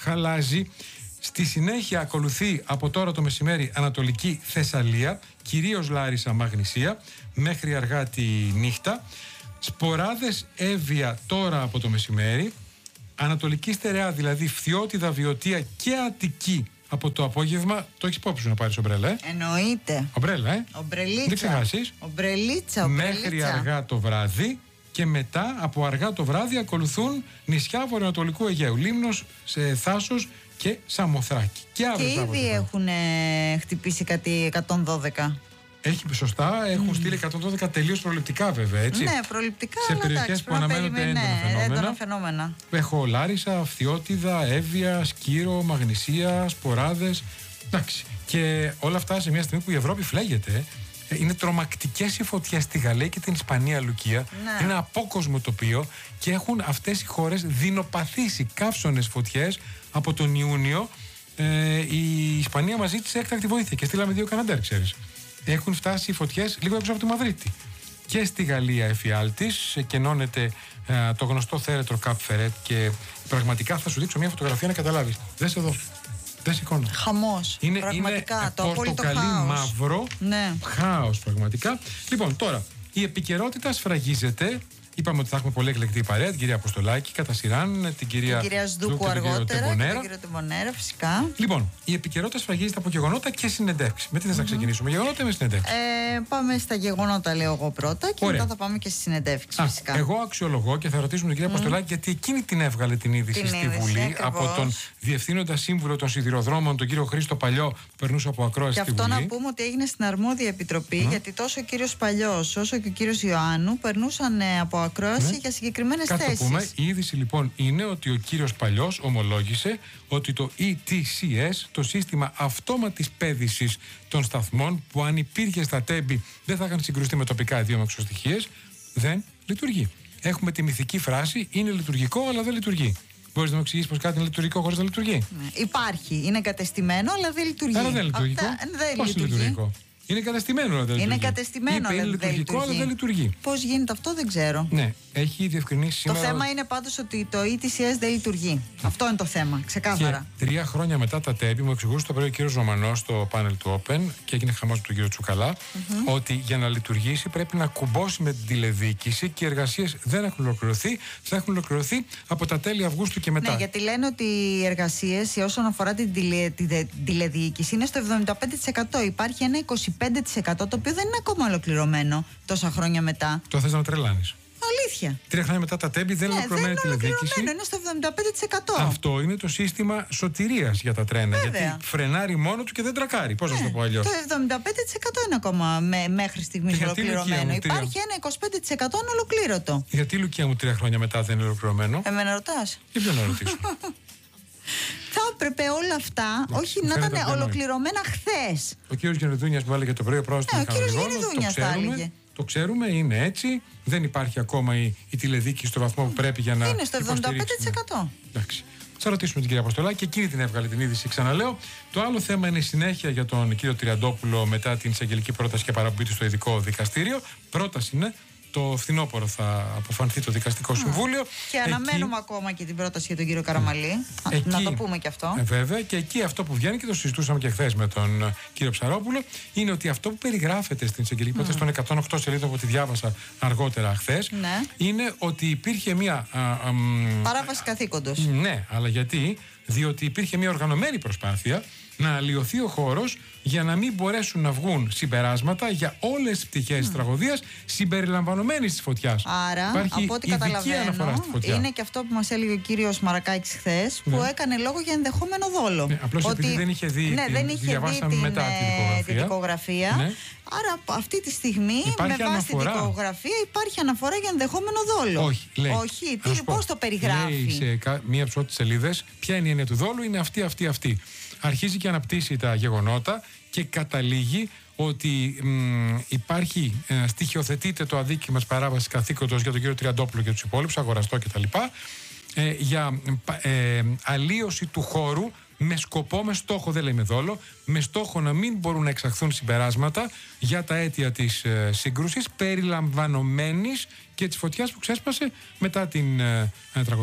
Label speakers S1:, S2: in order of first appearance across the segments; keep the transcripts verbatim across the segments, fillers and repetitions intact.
S1: χαλάζει. Στη συνέχεια ακολουθεί από τώρα το μεσημέρι Ανατολική Θεσσαλία, κυρίως Λάρισα Μαγνησία, μέχρι αργά τη νύχτα. Σποράδες Εύβοια τώρα από το μεσημέρι. Ανατολική Στερεά, δηλαδή Φθιώτιδα, Βιωτία και Αττική από το απόγευμα. Το έχεις υπόψη σου να πάρεις ομπρέλα, ε?
S2: Εννοείται.
S1: Ομπρέλα, ε?
S2: Ομπρελίτσα.
S1: Δεν ξεχάσεις.
S2: Ομπρελίτσα, ομπρελίτσα.
S1: Μέχρι αργά το βράδυ. Και μετά από αργά το βράδυ ακολουθούν νησιά βορειοανατολικού Αιγαίου, Λίμνος, σε Θάσος και Σαμοθράκη. Και,
S2: και ήδη έχουν ε, χτυπήσει κάτι εκατόν δώδεκα.
S1: Έχει σωστά, έχουν mm. στείλει εκατόν δώδεκα τελείως προληπτικά βέβαια, έτσι.
S2: Ναι, προληπτικά,
S1: σε
S2: αλλά
S1: περιοχές
S2: εντάξει,
S1: που αναμένονται έντονα,
S2: ναι,
S1: φαινόμενα.
S2: έντονα φαινόμενα.
S1: Έχω Λάρισα, Φθιώτιδα, Εύβοια, Σκύρο, Μαγνησία, Σποράδες. Εντάξει. Και όλα αυτά σε μια στιγμή που η Ευρώπη φλέγεται. Είναι τρομακτικές οι φωτιές στη Γαλλία και την Ισπανία, Λουκία. Ναι. Είναι απόκοσμο τοπίο και έχουν αυτές οι χώρες δεινοπαθήσει καύσονες φωτιές από τον Ιούνιο. Ε, η Ισπανία μας ζήτησε έκτακτη βοήθεια και στείλαμε δύο Καναντέρ, ξέρεις. Έχουν φτάσει οι φωτιές λίγο έξω από τη Μαδρίτη. Και στη Γαλλία εφιάλτης κενώνεται ε, το γνωστό θέρετρο Καπ Φερέτ και πραγματικά θα σου δείξω μια φωτογραφία να καταλάβεις. Δες εδώ. Δεν σηκώνω.
S2: Χαμός.
S1: Είναι,
S2: πραγματικά.
S1: Είναι
S2: το απόλυτο
S1: πορτοκαλί μαύρο.
S2: Ναι.
S1: Χάος πραγματικά. Λοιπόν, τώρα η επικαιρότητα σφραγίζεται. Είπαμε ότι θα έχουμε πολύ εκλεκτή παρέα. Την κυρία Αποστολάκη, κατά σειράν, την κυρία,
S2: την κυρία Σδούκου αργότερα και τον κύριο Τεμπονέρα, φυσικά.
S1: Λοιπόν, η επικαιρότητα σφραγίζεται από γεγονότα και συνεντεύξεις. Με τι θες mm-hmm. να ξεκινήσουμε, γεγονότα ή με συνεντεύξεις?
S2: Ε, πάμε στα γεγονότα, λέω εγώ πρώτα, και Ωραία. μετά θα πάμε και στις συνεντεύξεις. Α, φυσικά.
S1: Εγώ αξιολογώ και θα ρωτήσουμε την κυρία mm. Αποστολάκη, γιατί εκείνη την έβγαλε την είδηση
S2: την
S1: στη
S2: είδηση,
S1: Βουλή
S2: ακριβώς.
S1: από τον Διευθύνοντα Σύμβουλο των Σιδηροδρόμων, τον κύριο Χρήστο Παλιό, που περνούσε από ακρόαση στη Βουλή.
S2: Και αυτό να πούμε ότι έγινε στην αρμόδια επιτροπή, mm. γιατί τόσο ο κύριος Παλιός όσο και ο κύριος Ιωάννου περνούσαν από ακρόαση mm. για συγκεκριμένες θέσεις.
S1: Το πούμε. Η είδηση λοιπόν είναι ότι ο κύριος Παλιός ομολόγησε ότι το ι τι σι ες, το σύστημα αυτόματης πέδησης των σταθμών, που αν υπήρχε στα Τέμπη δεν θα είχαν συγκρουστεί με τοπικά ιδιομεξοστοιχίες, δεν λειτουργεί. Έχουμε τη μυθική φράση, είναι λειτουργικό αλλά δεν λειτουργεί. Μπορείς να μου εξηγήσεις πως κάτι είναι λειτουργικό χωρίς να λειτουργεί?
S2: Ναι. Υπάρχει, είναι κατεστημένο αλλά δεν λειτουργεί.
S1: Άρα δεν είναι λειτουργικό.
S2: Αυτά, δεν
S1: Πώς είναι λειτουργικό? Είναι κατεστημένο αλλά δεν λειτουργεί.
S2: Είναι κατεστημένο
S1: Είπε,
S2: αλλά
S1: είναι
S2: δεν
S1: λειτουργικό
S2: λειτουργεί.
S1: αλλά δεν λειτουργεί.
S2: Πώς γίνεται αυτό δεν ξέρω.
S1: Ναι, έχει διευκρινίσει σήμερα.
S2: Το θέμα είναι πάντως ότι το ι τι σι ες δεν λειτουργεί. Αυτό είναι το θέμα, ξεκάθαρα.
S1: Και τρία χρόνια μετά τα Τέμπη, μου εξηγούσε το πρωί ο κύριος Ρωμανός στο πάνελ του Open, και έγινε χαμός με τον κύριο Τσουκαλά, mm-hmm. ότι για να λειτουργήσει πρέπει να κουμπώσει με την τηλεδιοίκηση και οι εργασίες δεν έχουν ολοκληρωθεί. Θα έχουν ολοκληρωθεί από τα τέλη Αυγούστου και μετά.
S2: Ναι, γιατί λένε ότι οι εργασίες όσον αφορά την τηλε, τη, τηλεδιοίκηση είναι στο εβδομήντα πέντε τοις εκατό. Υπάρχει ένα είκοσι πέντε τοις εκατό το οποίο δεν είναι ακόμα ολοκληρωμένο τόσα χρόνια μετά.
S1: Το θες να με τρελάνεις?
S2: Αλήθεια.
S1: Τρία χρόνια μετά τα Τέμπη δεν είναι
S2: ναι,
S1: ολοκληρωμένη τηλεδιοίκηση.
S2: Είναι στο εβδομήντα πέντε τοις εκατό.
S1: Αυτό είναι το σύστημα σωτηρίας για τα τρένα.
S2: Βέβαια.
S1: Γιατί φρενάρει μόνο του και δεν τρακάρει. Πώς ναι, να το πω αλλιώς?
S2: Το εβδομήντα πέντε τοις εκατό είναι ακόμα με, μέχρι στιγμής ολοκληρωμένο.
S1: Μου,
S2: Υπάρχει ένα είκοσι πέντε τοις εκατό ανολοκλήρωτο.
S1: Γιατί, Λουκία μου, τρία χρόνια μετά δεν είναι ολοκληρωμένο?
S2: Εμένα ρωτάς?
S1: Και ποιον να ρωτήσω?
S2: Θα έπρεπε όλα αυτά, ναι, όχι να ήταν ολοκληρωμένα χθες.
S1: Ο κύριος Γενεδούνιας που έλεγε το πρωί ο πρόεδρος
S2: του Μηχανολογικού, το ξέρουμε.
S1: Το ξέρουμε, είναι έτσι. Δεν υπάρχει ακόμα η, η τηλεδίκη στο βαθμό που πρέπει για να.
S2: Είναι στο εβδομήντα πέντε τοις εκατό.
S1: Εντάξει. Θα ρωτήσουμε την κυρία Αποστολάκη, και εκείνη την έβγαλε την είδηση, ξαναλέω. Το άλλο θέμα είναι η συνέχεια για τον κύριο Τριαντόπουλο μετά την εισαγγελική πρόταση και παραπομπή του στο ειδικό δικαστήριο. Πρόταση είναι. Το φθινόπωρο θα αποφανθεί το δικαστικό συμβούλιο.
S2: Και αναμένουμε εκεί, ακόμα και την πρόταση για τον κύριο Καραμαλή. Εκεί, να το πούμε και αυτό.
S1: Ε, βέβαια, και εκεί αυτό που βγαίνει, και το συζητούσαμε και χθες με τον κύριο Ψαρόπουλο, είναι ότι αυτό που περιγράφεται στην εισαγγελική πρόταση mm. των εκατόν οκτώ σελίδων που τη διάβασα αργότερα χθες,
S2: ναι.
S1: είναι ότι υπήρχε μια. Α, α,
S2: παράβαση καθήκοντος.
S1: Ναι, αλλά γιατί? Διότι υπήρχε μια οργανωμένη προσπάθεια να αλλοιωθεί ο χώρος για να μην μπορέσουν να βγουν συμπεράσματα για όλες τις πτυχές mm. της τραγωδίας συμπεριλαμβανομένης της φωτιάς.
S2: Άρα,
S1: υπάρχει
S2: από ό,τι καταλαβαίνω, είναι και αυτό που μας έλεγε ο κύριος Μαρακάκης χθες, που ναι. έκανε λόγο για ενδεχόμενο δόλο.
S1: Ναι, απλώς ότι επειδή δεν είχε δει,
S2: ναι,
S1: την,
S2: δεν είχε
S1: διαβάσαμε
S2: δει
S1: μετά
S2: την,
S1: την
S2: δικογραφία.
S1: Ναι.
S2: Άρα αυτή τη στιγμή
S1: υπάρχει
S2: με βάση την δικογραφία υπάρχει αναφορά για ενδεχόμενο δόλο.
S1: Όχι, λέει.
S2: Όχι, τι, πώς το περιγράφει?
S1: Λέει σε μία από τις πρώτες σελίδες ποια είναι η έννοια του δόλου, είναι αυτή, αυτή, αυτή. Αρχίζει και αναπτύσσει τα γεγονότα και καταλήγει ότι μ, υπάρχει, ε, στοιχειοθετείται το αδίκημα της παράβασης καθήκοντος για τον κύριο Τριαντόπουλο και τους υπόλοιπους, αγοραστό κτλ. Ε, για ε, αλλίωση του χώρου με σκοπό, με στόχο, δεν λέει με δόλο, με στόχο να μην μπορούν να εξαχθούν συμπεράσματα για τα αίτια της ε, σύγκρουσης, περιλαμβανομένης και της φωτιάς που ξέσπασε μετά την ε, ε, τραγωδία.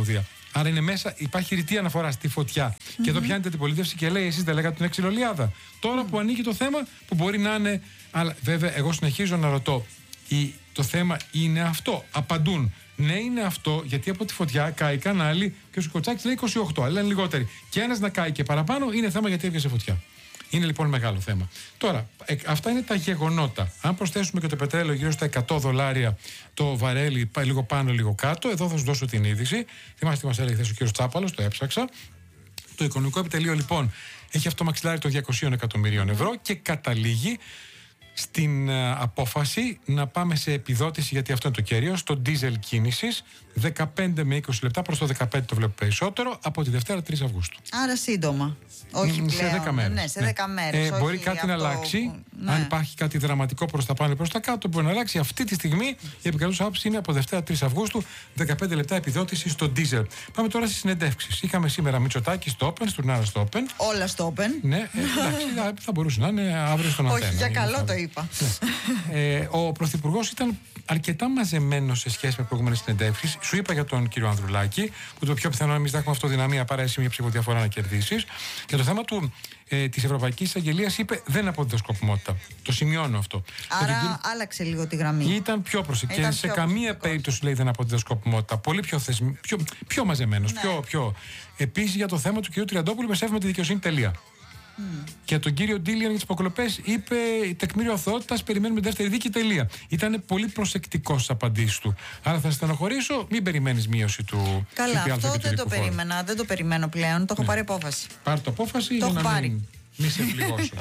S1: Άρα είναι μέσα, υπάρχει ρητή αναφορά στη φωτιά. Mm-hmm. Και εδώ πιάνει την αντιπολίτευση και λέει: εσείς δεν λέγατε την εξυλολιάδα. Τώρα mm-hmm. που ανοίγει το θέμα, που μπορεί να είναι. Αλλά βέβαια, εγώ συνεχίζω να ρωτώ: η, το θέμα είναι αυτό. Απαντούν: ναι, είναι αυτό, γιατί από τη φωτιά κάηκαν άλλοι και ο Σκοτσάκης λέει είκοσι οκτώ, αλλά είναι λιγότεροι. Και ένας να κάει και παραπάνω είναι θέμα γιατί έβγασε φωτιά. Είναι λοιπόν μεγάλο θέμα. Τώρα, ε, αυτά είναι τα γεγονότα. Αν προσθέσουμε και το πετρέλαιο γύρω στα εκατό δολάρια το βαρέλι, λίγο πάνω, λίγο κάτω, εδώ θα σου δώσω την είδηση. Θυμάστε, μας έλεγε χθες ο κύριος Τσάπαλος, το έψαξα. Το οικονομικό επιτελείο λοιπόν έχει αυτό μαξιλάρι των διακοσίων εκατομμυρίων ευρώ και καταλήγει στην uh, απόφαση να πάμε σε επιδότηση, γιατί αυτό είναι το κέριο, στο ντίζελ κίνησης δεκαπέντε με είκοσι λεπτά, προς το δεκαπέντε το βλέπω περισσότερο, από τη Δευτέρα τρεις Αυγούστου.
S2: Άρα σύντομα. Όχι πλέον.
S1: Σε δέκα μέρες.
S2: Ναι, σε δέκα μέρες.
S1: Ε, μπορεί κάτι να αλλάξει. Ναι. Αν υπάρχει κάτι δραματικό προς τα πάνω ή προς τα κάτω, μπορεί να αλλάξει. Αυτή τη στιγμή η επικρατούσα άποψη είναι από Δευτέρα τρεις Αυγούστου, δεκαπέντε λεπτά επιδότηση στο ντίζελ. Πάμε τώρα στις συνεντεύξεις. Είχαμε σήμερα Μητσοτάκη στο Open, Στουρνάρα στο Open.
S2: Όλα στο Open.
S1: Ναι, ε, εντάξει, θα μπορούσε να είναι αύριο στον Αθήνα.
S2: Όχι, για καλό το είπα.
S1: Ναι. Ε, ο Πρωθυπουργός ήταν αρκετά μαζεμένος σε σχέση με προηγούμενες συνεντεύξεις. Σου είπα για τον κύριο Ανδρουλάκη, που το πιο πιθανό εμείς θα έχουμε αυτοδυναμία παρά εσύ μια ψηφοδιαφορά να κερδίσεις. Και το θέμα του, ε, της Ευρωπαϊκής Εισαγγελίας είπε δεν αποδίδει σκοπιμότητα. Το σημειώνω αυτό.
S2: Άρα κύριο... άλλαξε λίγο τη γραμμή.
S1: Ήταν πιο προσεκτικό. Και σε πιο καμία περίπτωση λέει δεν αποδίδει σκοπιμότητα. Πολύ πιο, θεσμ... πιο, πιο μαζεμένος. Ναι. Πιο, πιο... Επίσης για το θέμα του κυρίου Τριαντόπουλου, μεσεύουμε τη δικαιοσύνη, τελεία. Mm. Και τον κύριο Ντίλιαν για τις υποκλοπές είπε τεκμήριο αθωότητας, περιμένουμε την δεύτερη δίκη, τελεία. Ήταν πολύ προσεκτικός στις απαντήσεις του. Άρα θα στενοχωρήσω, μην περιμένεις μείωση του.
S2: Καλά, αυτό δεν το φόρου. περίμενα, δεν το περιμένω πλέον, το έχω ναι. πάρει απόφαση.
S1: Πάρε το απόφαση το για να πάρει. μην, μην σε πληγώσω.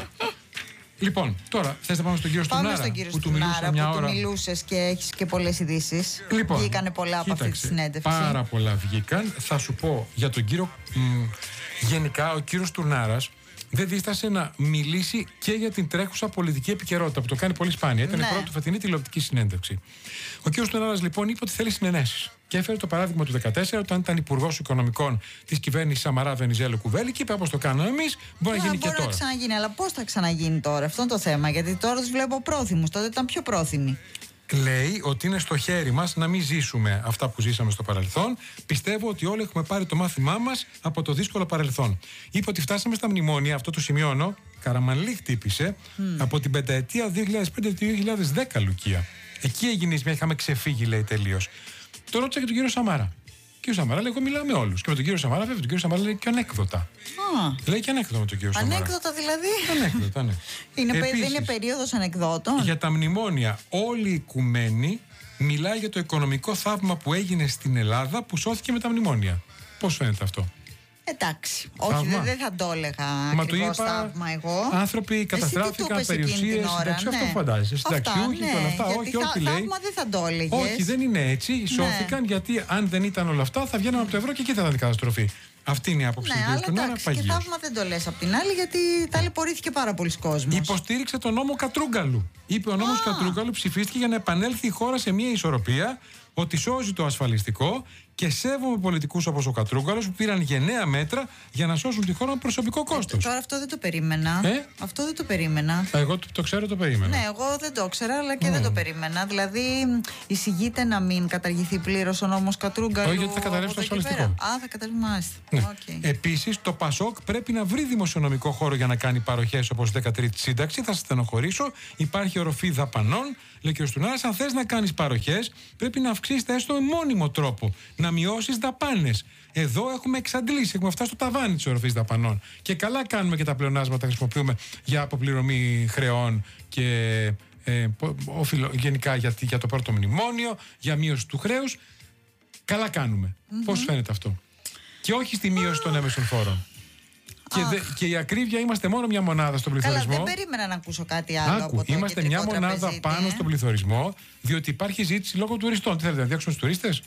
S1: Λοιπόν, τώρα θες να πάμε στον κύριο Στουρνάρα.
S2: Πάμε στον κύριο που Στουρνάρα του, που του μιλούσες και έχεις και πολλές ειδήσεις.
S1: Λοιπόν,
S2: βγήκανε πολλά από
S1: κοίταξε,
S2: αυτή τη συνέντευξη.
S1: Πάρα πολλά βγήκαν. Θα σου πω για τον κύριο. Μ, γενικά, ο κύριος Στουρνάρας δεν δίστασε να μιλήσει και για την τρέχουσα πολιτική επικαιρότητα που το κάνει πολύ σπάνια. Ήταν ναι. η πρώτη του φετινή τηλεοπτική συνέντευξη. Ο κ. Στουρνάρας λοιπόν είπε ότι θέλει συνενέσεις. Και έφερε το παράδειγμα του δύο χιλιάδες δεκατέσσερα, όταν ήταν υπουργός οικονομικών της κυβέρνησης Σαμαρά Βενιζέλου Κουβέλη, και είπε: όπως το κάνουμε εμείς, μπορεί να γίνει και τώρα.
S2: Μπορεί να ξαναγίνει, αλλά πώς θα ξαναγίνει τώρα, αυτό είναι το θέμα. Γιατί τώρα τους βλέπω πρόθυμους, τότε ήταν πιο πρόθυμοι.
S1: Λέει ότι είναι στο χέρι μας να μην ζήσουμε αυτά που ζήσαμε στο παρελθόν. Πιστεύω ότι όλοι έχουμε πάρει το μάθημά μας από το δύσκολο παρελθόν. Είπε ότι φτάσαμε στα μνημόνια, αυτό το σημειώνω. Καραμανλή χτύπησε mm. από την πενταετία δύο χιλιάδες πέντε με δύο χιλιάδες δέκα, Λουκία. Εκεί έγινε η είχαμε ξεφύγει, λέει, τελείως. Το ρώτησα και τον κύριο Σαμάρα. Ο κύριο Σαμάρα λέει: εγώ μιλάω με όλους. Και με τον κύριο Σαμάρα, βέβαια, τον κύριο Σαμάρα λέει και ανέκδοτα. Ah. Λέει και ανέκδοτα με τον κύριο Σαμάρα.
S2: Ανέκδοτα δηλαδή.
S1: Ανέκδοτα, ναι.
S2: Είναι, Επίσης, είναι περίοδος ανεκδότων.
S1: Για τα μνημόνια, όλη η οικουμένη μιλάει για το οικονομικό θαύμα που έγινε στην Ελλάδα που σώθηκε με τα μνημόνια. Πώς φαίνεται αυτό?
S2: Εντάξει. Όχι, δεν δε θα το έλεγα ακριβώς θαύμα εγώ.
S1: Άνθρωποι καταστράφηκαν, περιουσίες. Εντάξει, ναι. Αυτό φαντάζεσαι. Συνταξιούχοι και όλα αυτά. Όχι, όχι, λέει.
S2: Θαύμα δεν θα το έλεγες.
S1: Όχι, δεν είναι έτσι. Σώθηκαν, ναι. γιατί αν δεν ήταν όλα αυτά θα βγαίναμε από το ευρώ και εκεί θα ήταν η καταστροφή. Αυτή είναι η άποψη
S2: ναι,
S1: του Στουρνάρα.
S2: Και θαύμα δεν το λες απ' την άλλη, γιατί ταλαιπωρήθηκε πάρα πολλοί κόσμος.
S1: Υποστήριξε τον νόμο Κατρούγκαλου. Είπε: ο νόμος Κατρούγκαλου ψηφίστηκε για να επανέλθει η χώρα σε μια ισορροπία, ότι σώζει το ασφαλιστικό, και σέβομαι πολιτικούς όπως ο Κατρούγκαλος που πήραν γενναία μέτρα για να σώσουν τη χώρα με προσωπικό κόστος.
S2: Ε, τώρα αυτό δεν το περίμενα.
S1: Ε?
S2: Αυτό δεν το περίμενα.
S1: Εγώ το, το ξέρω, το περίμενα.
S2: Ναι, εγώ δεν το ήξερα, αλλά και mm. δεν το περίμενα. Δηλαδή, εισηγείται να μην καταργηθεί πλήρως ο νόμος Κατρούγκαλου.
S1: Όχι, γιατί θα καταρρεύσει το ασφαλιστικό.
S2: Α, θα καταρρεύσει, μάλιστα.
S1: Ναι.
S2: Okay.
S1: Επίσης, το Πασόκ πρέπει να βρει δημοσιονομικό χώρο για να κάνει παροχές όπως δεκατρίτη σύνταξη. Θα σας στενοχωρήσω. Υπάρχει οροφή δαπανών. Λέει ο κ. Στουρνάρας, αν θες να κάνεις παροχές, πρέπει να αυξήσεις τα έστω με μόνιμο τρόπο. Να μειώσεις δαπάνες. Εδώ έχουμε εξαντλήσει, έχουμε φτάσει στο ταβάνι της οροφής δαπανών. Και καλά κάνουμε και τα πλεονάσματα χρησιμοποιούμε για αποπληρωμή χρεών και ε, οφειλο, γενικά για, για το πρώτο μνημόνιο, για μείωση του χρέους. Καλά κάνουμε. Mm-hmm. Πώς φαίνεται αυτό? Και όχι στη μείωση των έμεσων φόρων. Και, δε, και η ακρίβεια, είμαστε μόνο μια μονάδα στον πληθωρισμό.
S2: Καλά, δεν περίμενα να ακούσω κάτι άλλο.
S1: Άκου, από είμαστε μια μονάδα τραπεζίτη, πάνω ε? στον πληθωρισμό, διότι υπάρχει ζήτηση λόγω τουριστών. Τι θέλετε, να διώξουμε τους τουρίστες?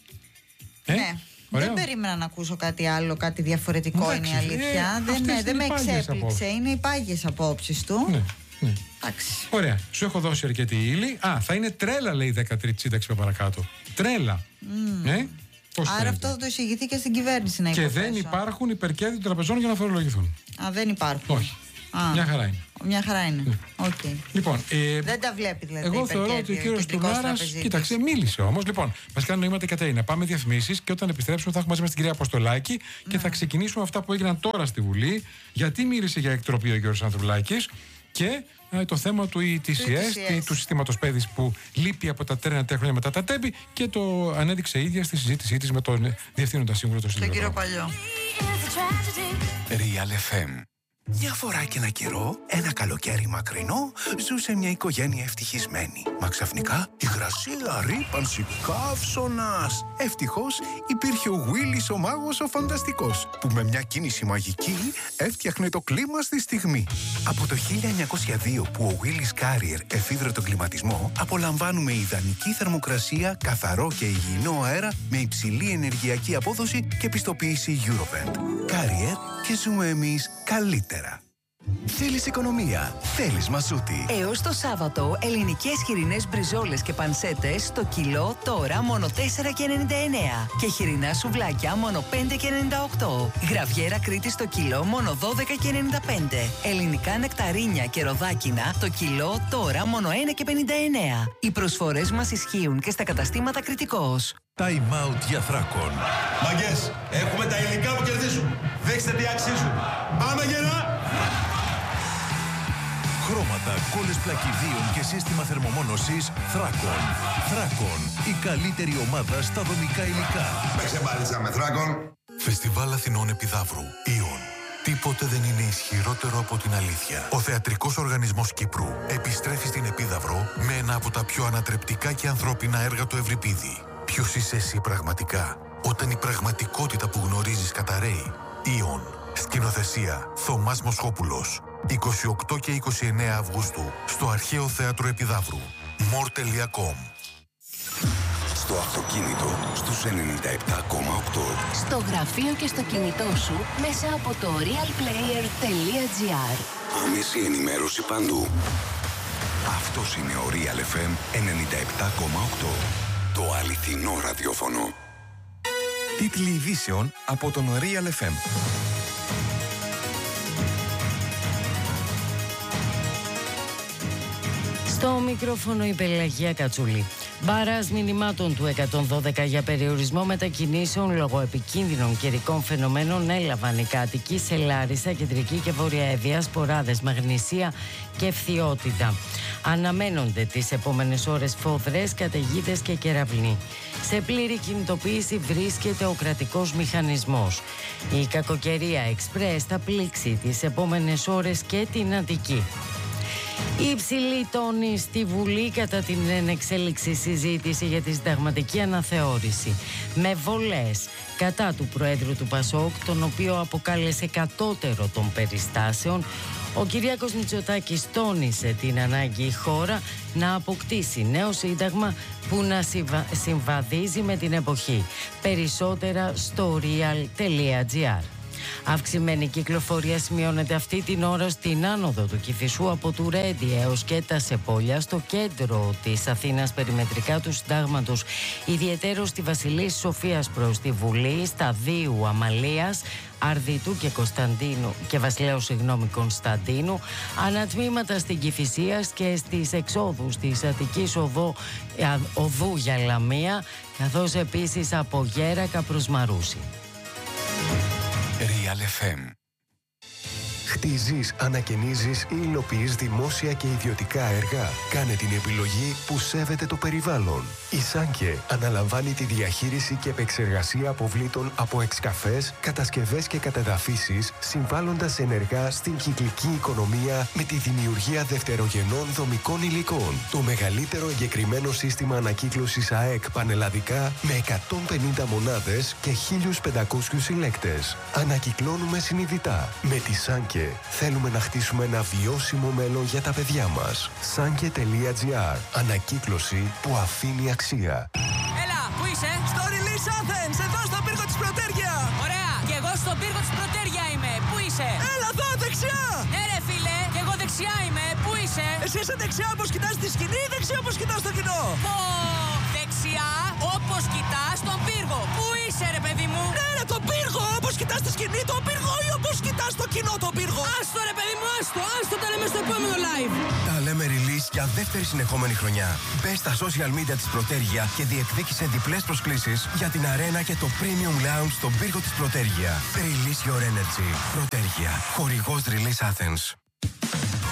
S1: Ε? Ναι.
S2: Ωραίο. Δεν περίμενα να ακούσω κάτι άλλο, κάτι διαφορετικό. Εντάξει, είναι η αλήθεια. Ε, δεν ναι, δεν με εξέπληξε. Είναι οι πάγιες απόψεις του.
S1: Ναι, ναι.
S2: Εντάξει.
S1: Ωραία. Σου έχω δώσει αρκετή ύλη. Α, θα είναι τρέλα, λέει η δεκατρίτη σύνταξη με παρακάτω. Τρέλα. Mm. Ε? Πώς
S2: Άρα
S1: φαίνεται?
S2: αυτό θα το εισηγηθεί και στην κυβέρνηση να
S1: και
S2: υποθέσω.
S1: δεν υπάρχουν υπερκέρδη των τραπεζών για να φορολογηθούν.
S2: Α, δεν υπάρχουν.
S1: Όχι.
S2: Α,
S1: μια χαρά είναι.
S2: Μια χαρά είναι.
S1: Ναι.
S2: Okay.
S1: Λοιπόν, ε,
S2: δεν τα βλέπει δηλαδή.
S1: Εγώ θεωρώ ότι ο κύριος Τουρνάρας, κοίταξε, μίλησε όμως. Λοιπόν, μας κάνουν νοήματα η Κατερίνα. Πάμε διαφημίσεις και όταν επιστρέψουμε θα έχουμε μαζί μας την κυρία Αποστολάκη και mm. θα ξεκινήσουμε αυτά που έγιναν τώρα στη Βουλή. Γιατί μίλησε για εκτροπή ο Γιώργος Ανδρουλάκης και ε, το θέμα του ι τι σι ες και του συστήματος παιδής που λείπει από τα τρία χρόνια μετά τα τέμπη και το ανέδειξε ίδια στη συζήτησή της με τον Διευθύνοντα Σύμβουλο του
S2: Τον κύριο Παλιό.
S3: Real εφ εμ. Μια φορά και ένα καιρό, ένα καλοκαίρι μακρινό, ζούσε μια οικογένεια ευτυχισμένη. Μα ξαφνικά υγρασία, ρύπανση, καύσωνας. Ευτυχώς υπήρχε ο Willis ο μάγος ο φανταστικός, που με μια κίνηση μαγική έφτιαχνε το κλίμα στη στιγμή. Από το χίλια εννιακόσια δύο που ο Willis Carrier εφήβρε τον κλιματισμό, απολαμβάνουμε ιδανική θερμοκρασία, καθαρό και υγιεινό αέρα με υψηλή ενεργειακή απόδοση και πιστοποίηση Eurovent. Carrier και ζούμε εμείς καλύτερα. Θέλεις οικονομία, θέλεις μασούτη.
S4: Έως το Σάββατο, ελληνικές χοιρινές μπριζόλες και πανσέτες στο κιλό τώρα μόνο τέσσερα και ενενήντα εννέα και χοιρινά σουβλάκια μόνο πέντε και ενενήντα οκτώ. Γραβιέρα Κρήτη στο κιλό μόνο δώδεκα και ενενήντα πέντε. Ελληνικά νεκταρίνια και ροδάκινα το κιλό τώρα μόνο ένα και πενήντα εννέα. Οι προσφορές μας ισχύουν και στα καταστήματα Κρητικός.
S5: Time out για Θράκον.
S6: Μαγκές, έχουμε τα υλικά που κερδίζουν. Δείξτε τι αξίζουν. Πάμε γερά!
S5: Χρώματα, κόλλες πλακιδίων και σύστημα θερμομόνωσης Θράκον. Θράκον, η καλύτερη ομάδα στα δομικά υλικά.
S6: Παίξε μπάλιτσα με Θράκον.
S5: Φεστιβάλ Αθηνών Επιδαύρου. Ιον. Τίποτε δεν είναι ισχυρότερο από την αλήθεια. Ο Θεατρικός Οργανισμός Κύπρου επιστρέφει στην Επίδαυρο με ένα από τα πιο ανατρεπτικά και ανθρώπινα έργα του Ευρυπίδη. Ποιος είσαι εσύ πραγματικά, όταν η πραγματικότητα που γνωρίζεις καταραίει. Ιον. Σκηνοθεσία Θωμάς Μοσχόπουλος. είκοσι οκτώ και είκοσι εννέα Αυγούστου στο Αρχαίο Θέατρο Επιδαύρου. μορ τελεία κομ.
S3: Στο αυτοκίνητο στους ενενήντα επτά κόμμα οκτώ.
S7: Στο γραφείο και στο κινητό σου μέσα από το real player τελεία gr.
S3: Άμεση ενημέρωση παντού. Αυτός είναι ο Real εφ εμ ενενήντα επτά κόμμα οκτώ. Το αληθινό ραδιόφωνο. Τίτλοι ειδήσεων από τον Real εφ εμ.
S8: Στο μικρόφωνο η Πελαγία Κατσούλη. Μπαράζ μηνυμάτων του εκατόν δώδεκα για περιορισμό μετακινήσεων λόγω επικίνδυνων καιρικών φαινομένων έλαβαν οι κάτοικοι σε Λάρισα, Κεντρική και Βόρεια Εύβοια, Σποράδες, Μαγνησία και Φθιώτιδα. Αναμένονται τις επόμενες ώρες φόδρες, καταιγίδες και κεραυνοί. Σε πλήρη κινητοποίηση βρίσκεται ο κρατικός μηχανισμός. Η κακοκαιρία εξπρές θα πλήξει τις επόμενες ώρες και την Αττική. Η υψηλή τόνη στη Βουλή κατά την ενεξέλιξη συζήτηση για τη συνταγματική αναθεώρηση με βολές κατά του Προέδρου του Πασόκ, τον οποίο αποκάλεσε κατώτερο των περιστάσεων. Ο Κυριάκος Μητσοτάκης τόνισε την ανάγκη η χώρα να αποκτήσει νέο σύνταγμα που να συμβαδίζει με την εποχή. Περισσότερα στο real τελεία gr. Αυξημένη κυκλοφορία σημειώνεται αυτή την ώρα στην άνοδο του Κηφισού από Τουρέντι έως και τα Σεπόλια, στο κέντρο της Αθήνας περιμετρικά του Συντάγματος, ιδιαιτέρως στη Βασιλής Σοφίας προς τη Βουλή, Σταδίου Αμαλίας, Αρδιτού και Κωνσταντίνου και Βασιλέου συγγνώμη Κωνσταντίνου, ανατμήματα στην Κηφισίας και στις εξόδους της Αττικής οδό, οδού για Λαμία, καθώς επίσης από Γέρακα προς Μαρούσι.
S3: Real εφ εμ.
S9: Χτίζεις, ανακαινίζεις ή υλοποιείς δημόσια και ιδιωτικά έργα. Κάνε την επιλογή που σέβεται το περιβάλλον. Η Σάνκε αναλαμβάνει τη διαχείριση και επεξεργασία αποβλήτων από εξκαφές, κατασκευές και κατεδαφίσεις, συμβάλλοντας ενεργά στην κυκλική οικονομία με τη δημιουργία δευτερογενών δομικών υλικών. Το μεγαλύτερο εγκεκριμένο σύστημα ανακύκλωσης ΑΕΚ πανελλαδικά με εκατόν πενήντα μονάδες και χίλιους πεντακόσιους συλλέκτες. Ανακυκλώνουμε συνειδητά. Με τη Σάνκε θέλουμε να χτίσουμε ένα βιώσιμο μέλλον για τα παιδιά μας. Σάνκε τελεία gr. Ανακύκλωση που αφήνει αξία.
S10: Έλα, πού είσαι? Στο Release Athens, εδώ στον πύργο της Πρωτέρια. Ωραία, και εγώ στον πύργο της Πρωτέρια είμαι. Πού είσαι? Έλα εδώ, δεξιά. Ναι ρε φίλε, και εγώ δεξιά είμαι. Πού είσαι? Εσύ είσαι δεξιά όπως κοιτάς τη σκηνή ή δεξιά όπως κοιτάς το κοινό? Πω, δεξιά όπως κοιτάς τον πύργο. Πού είσαι ρε παιδί μου? Ναι ρε, τον πύργο, όπως κοιτάς τη σκηνή, τον πύργο ή όπως κοιτάς το κοινό? κοινό το πύργο. Άστο ρε παιδί μου, άστο, άστο τα λέμε στο επόμενο live.
S11: Τα λέμε release για δεύτερη συνεχόμενη χρονιά. Μπες στα social media της Πρωτέργεια και διεκδίκησε διπλές προσκλήσεις για την αρένα και το premium lounge στον πύργο της Πρωτέργεια. Release your energy. Πρωτέργεια. Χορηγός Release Athens.